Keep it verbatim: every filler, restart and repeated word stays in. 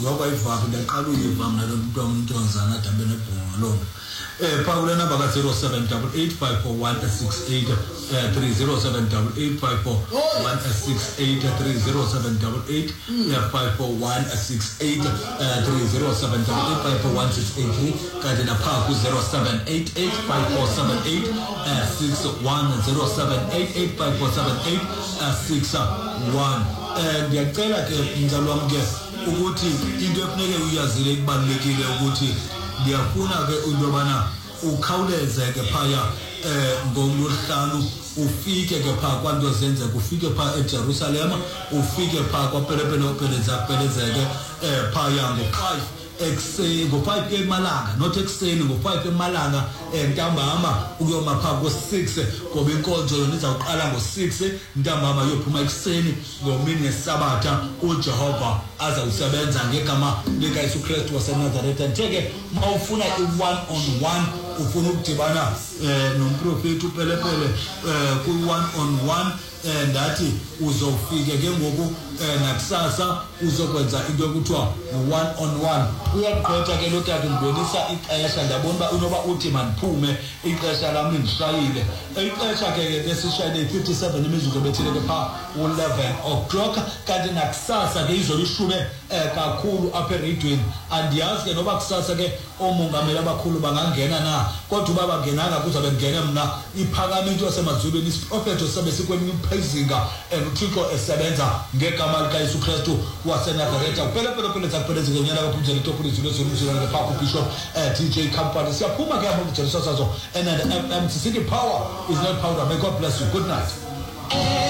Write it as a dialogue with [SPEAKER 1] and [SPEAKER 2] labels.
[SPEAKER 1] ngoba ivaku ndaqala uyiva mina lo muntu omntonzana adabe nebhongo lo eh phakule number ka zero seven eight eight five four one six eight three zero seven eight eight five four one six eight three zero seven eight eight five four one six eight three zero seven eight five four one six eight three kanti napha ku zero seven eight eight five four seven eight six one zero seven eight eight five four seven eight six one. Eh ngiyacela ke mnzalo wami ke ukuthi into efuneke uyazile kubalekile ukuthi ngiyafuna ke uyobana ukhawuleze ke phaya eh ngomhlanu ufike ke pha kwanto zenze kufike pha eJerusalem ufike pha kwapelepele opeleza pelezeke eh phaya ngo five ekuseni ngo five emalanga not ekuseni ngo five emalanga entambama ukuyoma pha ko six ngoba inkonzo yona izawuqala ngo six ntambama yophuma ekuseni ngomini yesabatha uJehova azawusebenza ngegama lika Yesu Kristu waseNazaretha. Njeke mawufuna i-one on one ufuna ukudibana eh nomprofeti upelepele eh ku one on one eh ndathi uzofike ke ngoku nakusasa uzokwenza into ekuthiwa one on one. Uyaqhwetha ke lo tata ngibonisa ixesha ndabona ba unoba uthi maniphume ixesha lami ngishayile ixesha ke lesishayile fifty-seven imizuzu bethile ke pha eleven o'clock kanti nakusasa ke izolishume kakhulu apha eradweni. Andiyazi ke noba kusasa ke omongameli abakhulu bangangena na kodwa baba ngenanga kuzabe ngene mna iphakame into yasemazulwini isiprofeto sabe sikweminye iPhezinga uThixo esebenza ngegama lika Yesu Kristu waseNazaretha. Phela phela phela zakupheleza ngonyaka kaphuzela itopolisi lezoluzela ngepha Bishop D J Company siyaphuma ke apha kuJerusalem and F M City power is not powder. May God bless you. Good night.